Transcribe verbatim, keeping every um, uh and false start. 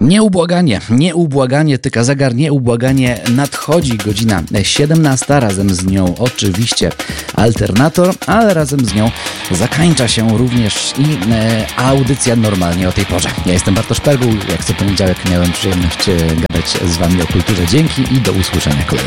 Nieubłaganie, nieubłaganie tyka zegar, nieubłaganie nadchodzi godzina siedemnasta, razem z nią oczywiście Alternator, ale razem z nią zakańcza się również i e, audycja normalnie o tej porze. Ja jestem Bartosz Perguł, jak co poniedziałek miałem przyjemność gadać z Wami o kulturze. Dzięki i do usłyszenia kolejnym.